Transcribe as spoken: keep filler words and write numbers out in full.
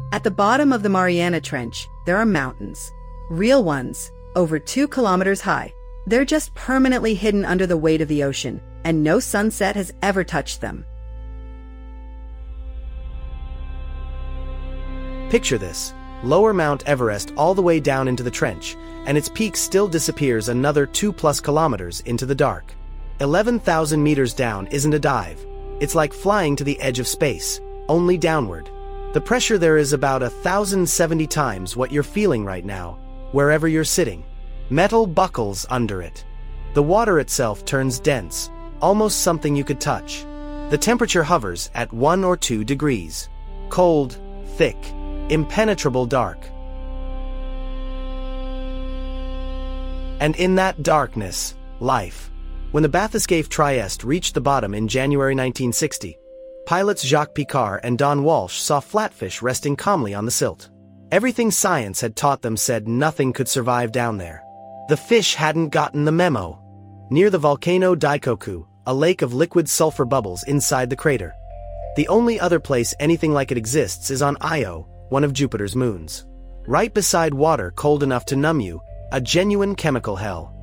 At the bottom of the Mariana Trench, there are mountains. Real ones, over two kilometers high. They're just permanently hidden under the weight of the ocean, and no sunset has ever touched them. Picture this. Lower Mount Everest all the way down into the trench, and its peak still disappears another two plus kilometers into the dark. eleven thousand meters down isn't a dive. It's like flying to the edge of space, only downward. The pressure there is about one thousand seventy times what you're feeling right now, wherever you're sitting. Metal buckles under it. The water itself turns dense, almost something you could touch. The temperature hovers at one or two degrees. Cold, thick, impenetrable dark. And in that darkness, life. When the Bathyscaphe Trieste reached the bottom in January nineteen sixty, pilots Jacques Picard and Don Walsh saw flatfish resting calmly on the silt. Everything science had taught them said nothing could survive down there. The fish hadn't gotten the memo. Near the volcano Daikoku, a lake of liquid sulfur bubbles inside the crater. The only other place anything like it exists is on Io, one of Jupiter's moons. Right beside water cold enough to numb you, a genuine chemical hell.